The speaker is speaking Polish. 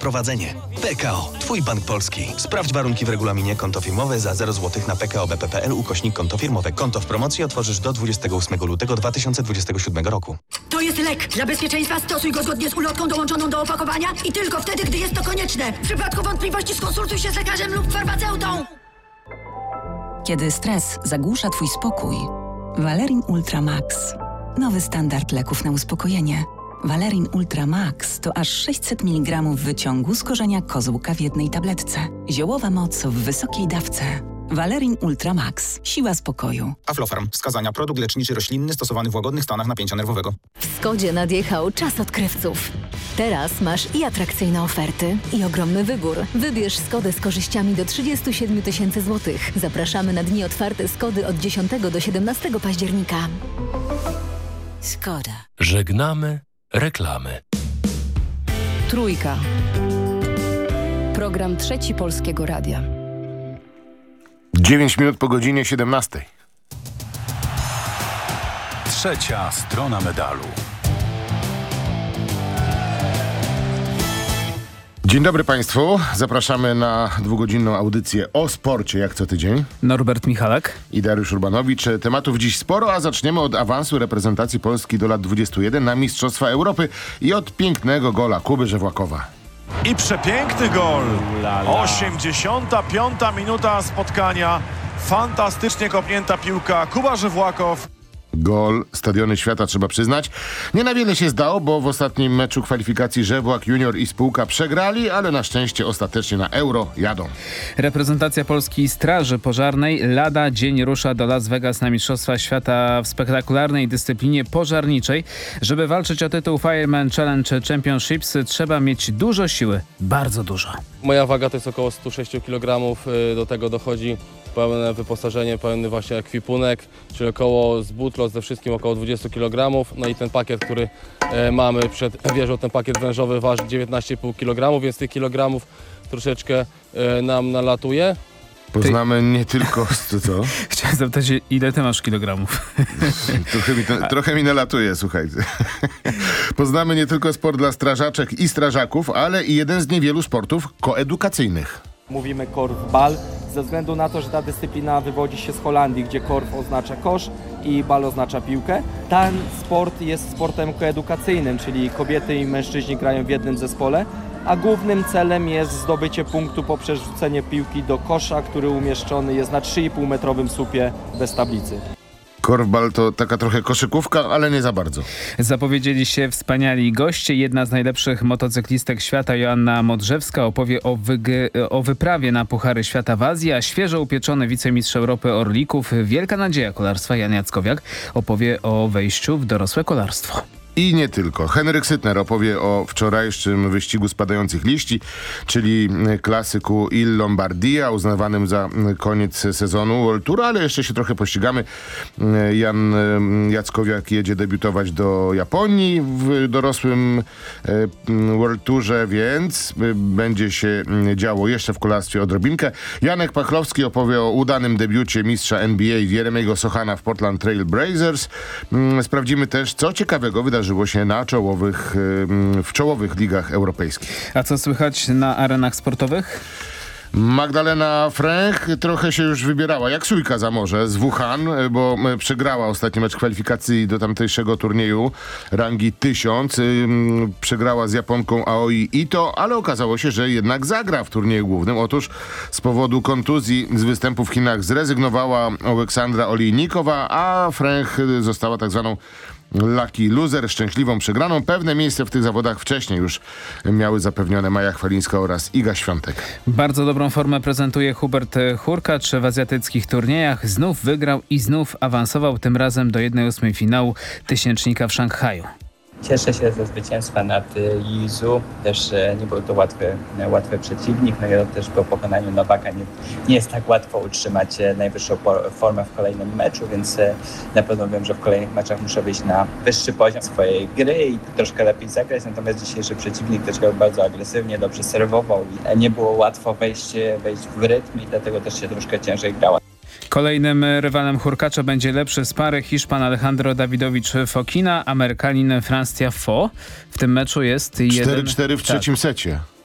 prowadzenie. PKO, Twój bank polski. Sprawdź warunki w regulaminie. Konto firmowe za 0 zł na pkobp.pl/konto firmowe. Konto w promocji otworzysz do 28 lutego 2027 roku. To jest lek. Dla bezpieczeństwa stosuj go zgodnie z ulotką dołączoną do opakowania i tylko wtedy, gdy jest to konieczne. W przypadku wątpliwości skonsultuj się z lekarzem lub farmaceutą. Kiedy stres zagłusza Twój spokój, Valerin Ultra Max. Nowy standard leków na uspokojenie. Valerin Ultra Max to aż 600 mg wyciągu z korzenia kozłka w jednej tabletce. Ziołowa moc w wysokiej dawce. Valerin Ultra Max. Siła spokoju. Aflofarm. Wskazania: produkt leczniczy roślinny stosowany w łagodnych stanach napięcia nerwowego. W Skodzie nadjechał czas odkrywców. Teraz masz i atrakcyjne oferty, i ogromny wybór. Wybierz Skodę z korzyściami do 37 000 złotych. Zapraszamy na dni otwarte Skody od 10 do 17 października. Skoda. Żegnamy reklamy. Trójka. Program Trzeci Polskiego Radia. 9 minut po godzinie 17. Trzecia strona medalu. Dzień dobry Państwu. Zapraszamy na dwugodzinną audycję o sporcie, jak co tydzień. Norbert Michalak I Dariusz Urbanowicz. Tematów dziś sporo, a zaczniemy od awansu reprezentacji Polski do lat 21 na Mistrzostwa Europy i od pięknego gola Kuby Żewłakowa. I przepiękny gol. 85. minuta spotkania. Fantastycznie kopnięta piłka. Kuba Żewłakow. Gol Stadiony Świata, trzeba przyznać. Nie na wiele się zdało, bo w ostatnim meczu kwalifikacji Żewłak Junior i spółka przegrali, ale na szczęście ostatecznie na Euro jadą. Reprezentacja Polskiej Straży Pożarnej lada dzień rusza do Las Vegas na Mistrzostwa Świata w spektakularnej dyscyplinie pożarniczej. Żeby walczyć o tytuł Fireman Challenge Championships, trzeba mieć dużo siły. Bardzo dużo. Moja waga to jest około 106 kg. Do tego dochodzi pełne wyposażenie, pełny właśnie ekwipunek, czyli około z butlo ze wszystkim około 20 kg. No i ten pakiet, który mamy przed wieżą, ten pakiet wężowy waży 19,5 kg, więc tych kilogramów troszeczkę nam nalatuje. Poznamy nie tylko... Co? Chciałem zapytać, ile ty masz kilogramów? Trochę mi nalatuje, słuchajcie. Poznamy nie tylko sport dla strażaczek i strażaków, ale i jeden z niewielu sportów koedukacyjnych. Mówimy korfbal ze względu na to, że ta dyscyplina wywodzi się z Holandii, gdzie korf oznacza kosz i bal oznacza piłkę. Ten sport jest sportem koedukacyjnym, czyli kobiety i mężczyźni grają w jednym zespole, a głównym celem jest zdobycie punktu poprzez rzucenie piłki do kosza, który umieszczony jest na 3,5-metrowym słupie bez tablicy. Korfbal to taka trochę koszykówka, ale nie za bardzo. Zapowiedzieli się wspaniali goście. Jedna z najlepszych motocyklistek świata, Joanna Modrzewska, opowie o wyprawie na Puchary Świata w Azji, a świeżo upieczony wicemistrz Europy Orlików, wielka nadzieja kolarstwa Jan Jackowiak, opowie o wejściu w dorosłe kolarstwo. I nie tylko. Henryk Sytner opowie o wczorajszym wyścigu spadających liści, czyli klasyku Il Lombardia, uznawanym za koniec sezonu World Tour, ale jeszcze się trochę pościgamy. Jan Jackowiak jedzie debiutować do Japonii w dorosłym World Tourze, więc będzie się działo jeszcze w kolarstwie odrobinkę. Janek Pachlowski opowie o udanym debiucie mistrza NBA Jeremiego Sochana w Portland Trail Blazers. Sprawdzimy też, co ciekawego wydarzyło się w czołowych ligach europejskich. A co słychać na arenach sportowych? Magdalena Fręch trochę się już wybierała, jak sójka za morze, z Wuhan, bo przegrała ostatni mecz kwalifikacji do tamtejszego turnieju rangi 1000. Przegrała z Japonką Aoi Ito, ale okazało się, że jednak zagra w turnieju głównym. Otóż z powodu kontuzji z występu w Chinach zrezygnowała Aleksandra Olejnikowa, a Fręch została tak zwaną lucky loser, szczęśliwą przegraną. Pewne miejsce w tych zawodach wcześniej już miały zapewnione Maja Chwalińska oraz Iga Świątek. Bardzo dobrą formę prezentuje Hubert Hurkacz w azjatyckich turniejach. Znów wygrał i znów awansował, tym razem do 1/8 finału tysięcznika w Szanghaju. Cieszę się ze zwycięstwa nad Yizu. Też nie był to łatwy przeciwnik. No i też po pokonaniu Nowaka nie jest tak łatwo utrzymać najwyższą formę w kolejnym meczu, więc na pewno wiem, że w kolejnych meczach muszę wyjść na wyższy poziom swojej gry i troszkę lepiej zagrać. Natomiast dzisiejszy przeciwnik też grał bardzo agresywnie, dobrze serwował i nie było łatwo wejść w rytm i dlatego też się troszkę ciężej grało. Kolejnym rywalem Hurkacza będzie lepszy z pary Hiszpan Alejandro Dawidowicz-Fokina, Amerykanin Franz Tiafoe. W tym meczu jest 4-4 w trzecim secie.